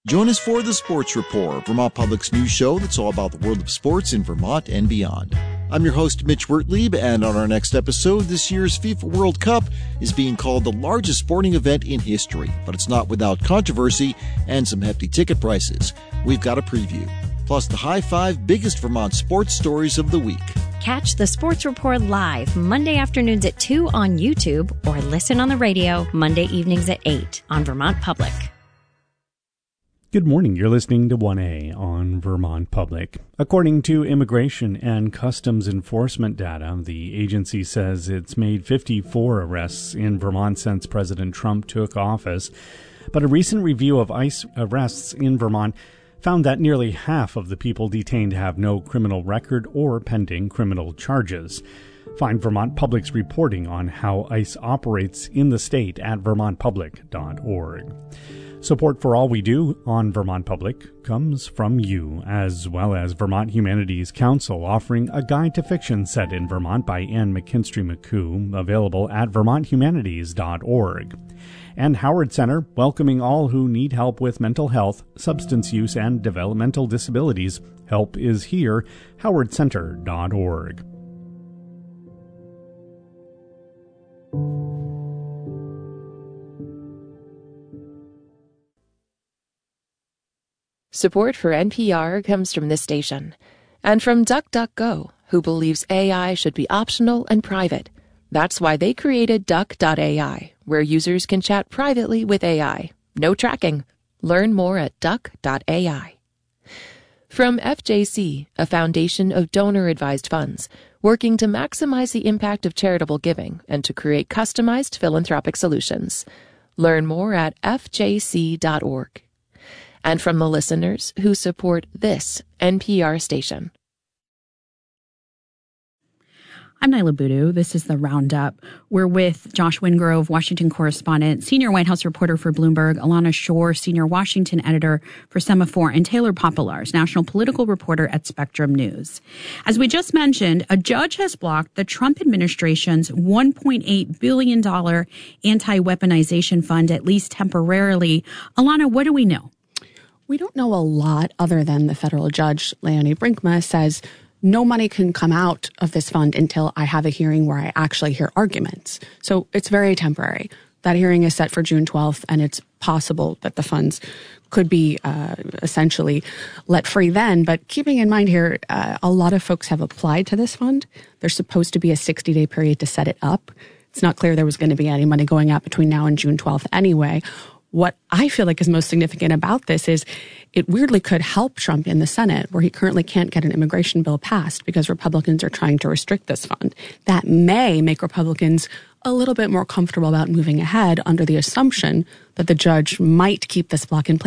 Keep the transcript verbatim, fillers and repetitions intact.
Join us for the Sports Report, Vermont Public's news show that's all about the world of sports in Vermont and beyond. I'm your host, Mitch Wertlieb, and on our next episode, this year's FIFA World Cup is being called the largest sporting event in history, but it's not without controversy and some hefty ticket prices. We've got a preview, plus the high five biggest Vermont sports stories of the week. Catch the Sports Report live Monday afternoons at two on YouTube or listen on the radio Monday evenings at eight on Vermont Public. Good morning. You're listening to one A on Vermont Public. According to Immigration and Customs Enforcement data, the agency says it's made fifty-four arrests in Vermont since President Trump took office. But a recent review of ICE arrests in Vermont found that nearly half of the people detained have no criminal record or pending criminal charges. Find Vermont Public's reporting on how ICE operates in the state at vermont public dot org. Support for all we do on Vermont Public comes from you, as well as Vermont Humanities Council, offering a guide to fiction set in Vermont by Anne McKinstry McCoo, available at vermont humanities dot org. And Howard Center, welcoming all who need help with mental health, substance use, and developmental disabilities. Help is here, howard center dot org. Support for N P R comes from this station and from DuckDuckGo, who believes A I should be optional and private. That's why they created Duck dot A I, where users can chat privately with A I. No tracking. Learn more at Duck dot A I. From F J C, a foundation of donor-advised funds, working to maximize the impact of charitable giving and to create customized philanthropic solutions. Learn more at F J C dot org. And from the listeners who support this N P R station. I'm Nyla Boodoo. This is the Roundup. We're with Josh Wingrove, Washington correspondent, senior White House reporter for Bloomberg, Alana Shore, senior Washington editor for Semaphore, and Taylor Popolars, national political reporter at Spectrum News. As we just mentioned, a judge has blocked the Trump administration's one point eight billion dollars anti-weaponization fund, at least temporarily. Alana, what do we know? We don't know a lot other than the federal judge, Leonie Brinkma, says no money can come out of this fund until I have a hearing where I actually hear arguments. So it's very temporary. That hearing is set for June twelfth, and it's possible that the funds could be uh, essentially let free then. But keeping in mind here, uh, a lot of folks have applied to this fund. There's supposed to be a sixty-day period to set it up. It's not clear there was going to be any money going out between now and June twelfth anyway. What I feel like is most significant about this is it weirdly could help Trump in the Senate, where he currently can't get an immigration bill passed because Republicans are trying to restrict this fund. That may make Republicans a little bit more comfortable about moving ahead under the assumption that the judge might keep this block in place